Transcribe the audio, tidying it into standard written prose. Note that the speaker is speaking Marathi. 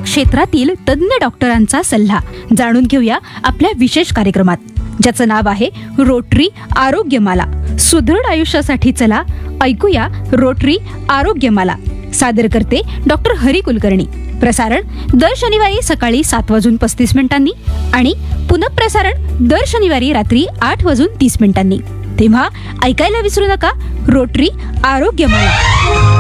क्षेत्रातील तज्ञ डॉक्टरांचा सल्ला जाणून घेऊया आपल्या विशेष कार्यक्रमात, ज्याचं नाव आहे रोटरी आरोग्यमाला. सुदृढ आयुष्यासाठी चला, ऐकूया रोटरी आरोग्यमाला. सादर करते डॉक्टर हरी कुलकर्णी. प्रसारण दर शनिवारी सकाळी 7:35 आणि पुनःप्रसारण दर शनिवारी रात्री 8:30. तेव्हा ऐकायला विसरू नका रोटरी आरोग्यमाला.